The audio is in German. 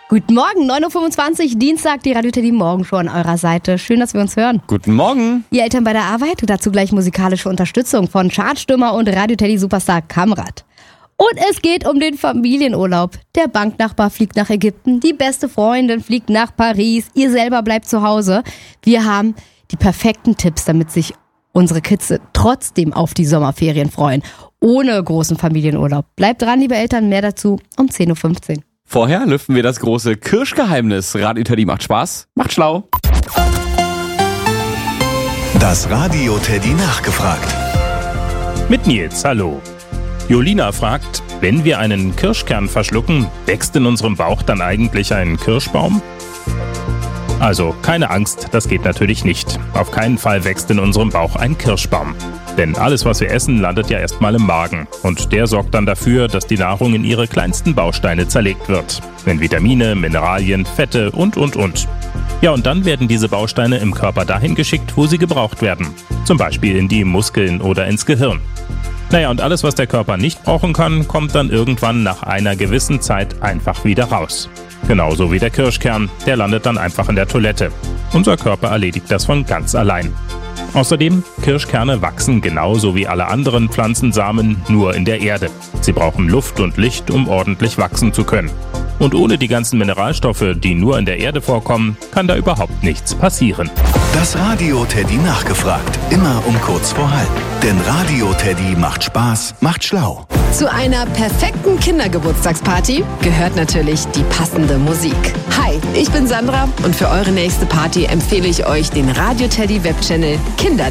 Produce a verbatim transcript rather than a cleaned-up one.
Guten Morgen, neun Uhr fünfundzwanzig, Dienstag, die Radio Teddy Morgenshow an eurer Seite. Schön, dass wir uns hören. Guten Morgen. Ihr Eltern bei der Arbeit, dazu gleich musikalische Unterstützung von Chartstürmer und Radio Teddy Superstar Kamrat. Und es geht um den Familienurlaub. Der Banknachbar fliegt nach Ägypten, die beste Freundin fliegt nach Paris, ihr selber bleibt zu Hause. Wir haben die perfekten Tipps, damit sich unsere Kids trotzdem auf die Sommerferien freuen. Ohne großen Familienurlaub. Bleibt dran, liebe Eltern, mehr dazu um zehn Uhr fünfzehn. Vorher lüften wir das große Kirschgeheimnis. Radio Teddy macht Spaß, macht schlau. Das Radio Teddy nachgefragt. Mit Nils, hallo. Jolina fragt, wenn wir einen Kirschkern verschlucken, wächst in unserem Bauch dann eigentlich ein Kirschbaum? Also, keine Angst, das geht natürlich nicht. Auf keinen Fall wächst in unserem Bauch ein Kirschbaum. Denn alles, was wir essen, landet ja erstmal im Magen. Und der sorgt dann dafür, dass die Nahrung in ihre kleinsten Bausteine zerlegt wird. In Vitamine, Mineralien, Fette und, und, und. Ja, und dann werden diese Bausteine im Körper dahin geschickt, wo sie gebraucht werden. Zum Beispiel in die Muskeln oder ins Gehirn. Naja, und alles, was der Körper nicht brauchen kann, kommt dann irgendwann nach einer gewissen Zeit einfach wieder raus. Genauso wie der Kirschkern, der landet dann einfach in der Toilette. Unser Körper erledigt das von ganz allein. Außerdem, Kirschkerne wachsen genauso wie alle anderen Pflanzensamen nur in der Erde. Sie brauchen Luft und Licht, um ordentlich wachsen zu können. Und ohne die ganzen Mineralstoffe, die nur in der Erde vorkommen, kann da überhaupt nichts passieren. Das Radio Teddy nachgefragt. Immer um kurz vor halb. Denn Radio Teddy macht Spaß, macht schlau. Zu einer perfekten Kindergeburtstagsparty gehört natürlich die passende Musik. Hi, ich bin Sandra und für eure nächste Party empfehle ich euch den Radio Teddy Webchannel Kinder